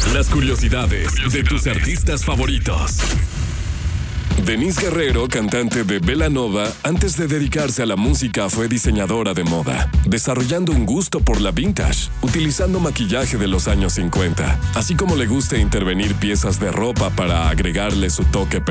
Las curiosidades de tus artistas favoritos. Denise Guerrero, cantante de Belanova, antes de dedicarse a la música fue diseñadora de moda, desarrollando un gusto por la vintage, utilizando maquillaje de los años 50, así como le gusta intervenir piezas de ropa para agregarle su toque personal.